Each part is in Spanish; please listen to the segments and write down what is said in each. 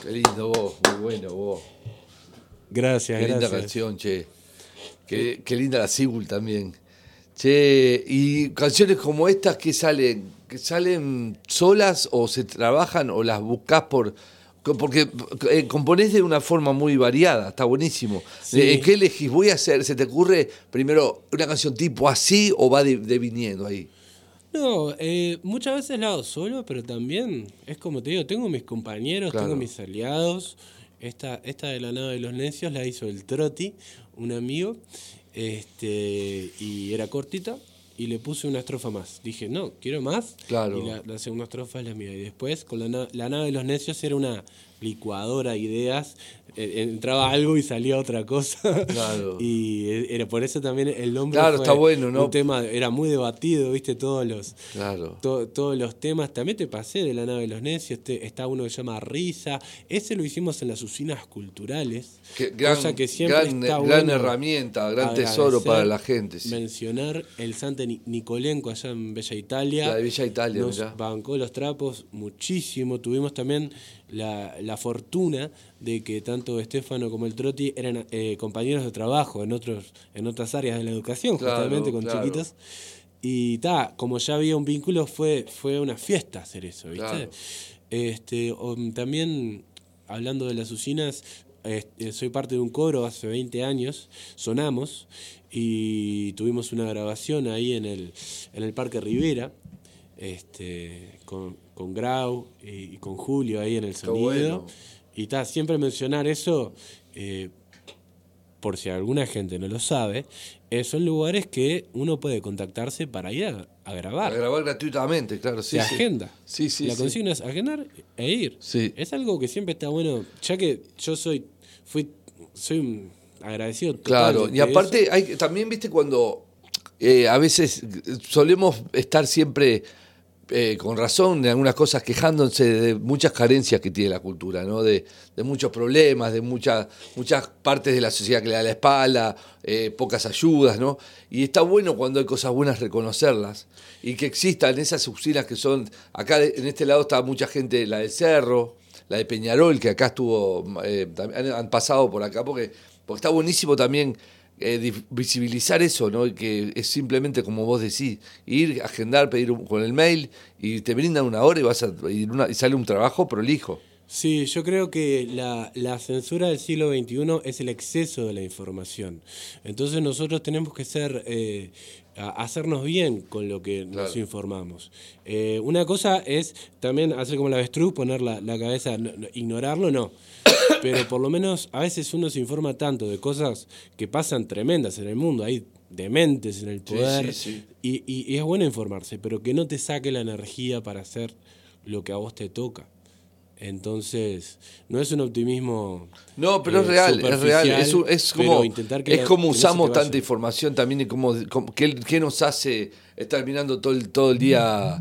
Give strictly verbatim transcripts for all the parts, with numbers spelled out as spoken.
Qué lindo vos, muy bueno vos. Gracias, Qué linda gracias. canción, che. Qué, qué linda la Sigul también. Che, y canciones como estas que salen, que salen solas o se trabajan o las buscás por. Porque eh, componés de una forma muy variada, está buenísimo. Sí. Eh, ¿Qué elegís? Voy a hacer, ¿se te ocurre primero una canción tipo así o va de, de viniendo ahí? No, eh, muchas veces la hago solo, pero también es como te digo, tengo mis compañeros, Claro. tengo mis aliados. Esta, esta de la nave de los necios la hizo el Troti, un amigo, este, y era cortita, y le puse una estrofa más. Dije, no, quiero más, Claro. y la, la segunda estrofa es la mía. Y después, con la, na- la nave de los necios era una licuadora de ideas, eh, entraba algo y salía otra cosa. Claro. Y era por eso también el nombre Claro, fue está bueno, ¿no? un tema, era muy debatido, viste, todos los, Claro. to- todos los temas. También te pasé de la nave de los necios, este, está uno que se llama Risa. Ese lo hicimos en las usinas culturales. Que gran, cosa que siempre gran, está gran bueno herramienta, gran tesoro agradecer, para la gente. Sí. Mencionar el Sante Ni- Nicolenco allá en Bella Italia. La de Villa Italia, Nos mirá. bancó los trapos muchísimo. Tuvimos también la, la fortuna de que tanto Estefano como el Troti eran eh, compañeros de trabajo en otros en otras áreas de la educación, Claro, justamente con claro. chiquitos. Y ta, como ya había un vínculo, fue, fue una fiesta hacer eso, ¿viste? Claro. Este, o, también, hablando de las usinas, este, soy parte de un coro hace veinte años, sonamos, y tuvimos una grabación ahí en el, en el Parque Rivera, este, con, con Grau y, y con Julio ahí en el sonido. bueno. Y ta, siempre mencionar eso, eh, por si alguna gente no lo sabe, eh, son lugares que uno puede contactarse para ir a, a grabar. A grabar gratuitamente, claro, sí. Se sí. agenda. Sí, sí, La sí. consigna es agendar e ir. Sí. Es algo que siempre está bueno, ya que yo soy fui soy un agradecido total Claro, de- y de aparte eso. hay también, viste, cuando eh, a veces solemos estar siempre eh, con razón de algunas cosas quejándose de muchas carencias que tiene la cultura, ¿no? De, de muchos problemas, de muchas muchas partes de la sociedad que le da la espalda, eh, pocas ayudas, ¿no? Y está bueno cuando hay cosas buenas reconocerlas y que existan esas usinas que son, acá de- en este lado está mucha gente, la del Cerro, la de Peñarol, que acá estuvo, eh, también han, han pasado por acá, porque, porque está buenísimo también eh, di- visibilizar eso, ¿no? Y que es simplemente como vos decís, ir, agendar, pedir un- con el mail, y te brindan una hora y vas a y, una- y sale un trabajo prolijo. Sí, yo creo que la, la censura del siglo veintiuno es el exceso de la información. Entonces nosotros tenemos que ser, eh, a- hacernos bien con lo que nos Claro. informamos. Eh, una cosa es también hacer como la avestruz, poner la, la cabeza, no- no, ignorarlo, no. Pero por lo menos a veces uno se informa tanto de cosas que pasan tremendas en el mundo, hay dementes en el Sí, poder, sí, sí. Y, y- y es bueno informarse, pero que no te saque la energía para hacer lo que a vos te toca. Entonces, no es un optimismo. No, pero eh, es real, es real. superficial, Es, un- es pero como, intentar que es la- como que no se te usamos vaya. tanta información también y como, como- qué, qué nos hace estar mirando todo el, todo el día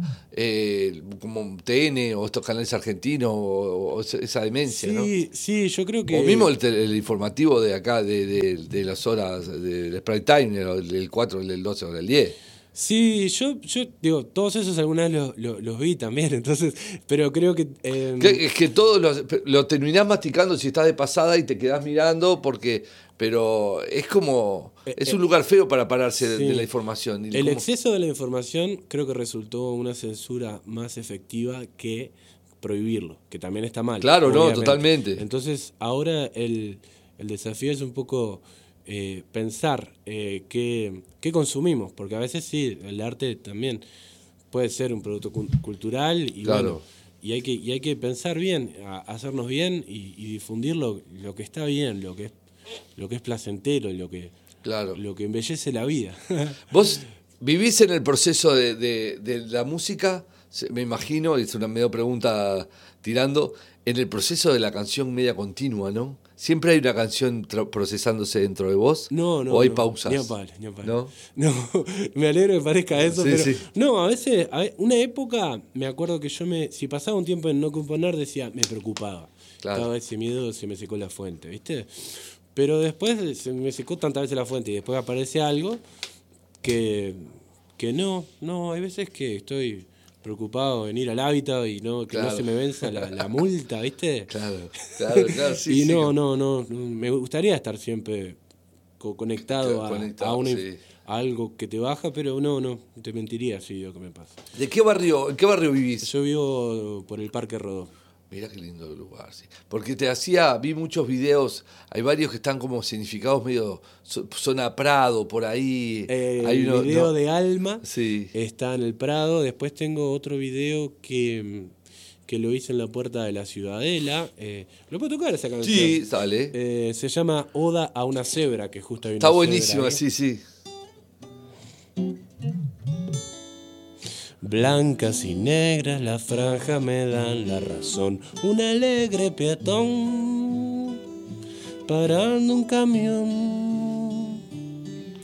eh, como T N o estos canales argentinos o, o esa demencia, ¿no? Sí, sí, yo creo que. O mismo el, tele- el informativo de acá, de, de, de las horas del Sprite Time, el, del cuatro, el del doce o del diez. Sí, yo, yo digo, todos esos alguna vez los, los, los vi también, entonces, pero creo que. eh, Que, es que todo lo, lo terminás masticando si estás de pasada y te quedás mirando, porque pero es como. Eh, Es eh, un lugar feo para pararse de, sí. de la información. Y El como- exceso de la información creo que resultó una censura más efectiva que prohibirlo, que también está mal. Claro, no, obviamente. totalmente. Entonces, ahora el, el desafío es un poco eh, pensar eh, qué, qué consumimos, porque a veces sí, el arte también puede ser un producto cu- cultural y Claro. bueno, y hay que, y hay que pensar bien, a- hacernos bien y, y difundir lo, lo que está bien, lo que es, lo que es placentero, lo que, Claro. lo que embellece la vida. Vos vivís en el proceso de, de- de la música, se- me imagino, y es una medio pregunta tirando, en el proceso de la canción media continua, ¿no? ¿Siempre hay una canción tra- procesándose dentro de vos? No, no. ¿O hay no. pausas? Ni a palo, ni a palo. ¿No? No, me alegro que parezca eso, Sí, pero. sí. No, a veces, a ve- una época, me acuerdo que yo me. Si pasaba un tiempo en no componer, decía, me preocupaba. Claro. Estaba ese miedo, se me secó la fuente, ¿viste? Pero después se me secó tantas veces la fuente y después aparece algo que. que no, no, hay veces que estoy preocupado en ir al hábitat y no que Claro. no se me venza la, la multa, ¿viste? Claro, claro, claro, sí, y sí. no, no, no, no, me gustaría estar siempre co- conectado, Claro, a, conectado, a, una, sí. a algo que te baja, pero no, no, te mentiría si digo que me pasa. ¿De qué barrio, en qué barrio vivís? Yo vivo por el Parque Rodó. Mirá qué lindo lugar, sí. Porque te hacía, vi muchos videos, hay varios que están como significados medio zo- zona Prado, por ahí. Eh, Hay el uno- video no- de Alma Sí. está en el Prado. Después tengo otro video que, que lo hice en la Puerta de la Ciudadela. Eh, ¿Lo puedo tocar esa canción? Sí, sale. Eh, se llama Oda a una cebra, que justo hay una Está cebra buenísimo, ahí. sí, sí. Blancas y negras las franjas me dan la razón. Un alegre peatón parando un camión.